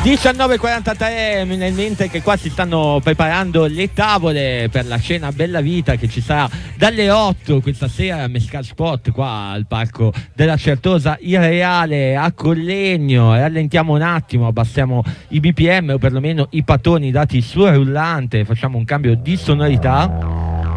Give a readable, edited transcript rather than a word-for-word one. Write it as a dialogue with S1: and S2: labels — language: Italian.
S1: 19:43, nel mentre che qua si stanno preparando le tavole per la cena Bella Vita che ci sarà dalle 8 questa sera a Mescal Spot qua al Parco della Certosa Irreale a Collegno. Rallentiamo un attimo, abbassiamo i BPM o perlomeno i pattoni dati sul rullante, facciamo un cambio di sonorità.